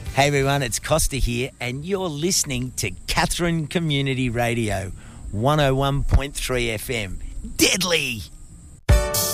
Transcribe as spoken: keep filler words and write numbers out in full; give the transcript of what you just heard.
Hey everyone, it's Costa here, and you're listening to Katherine Community Radio, one oh one point three F M. Deadly!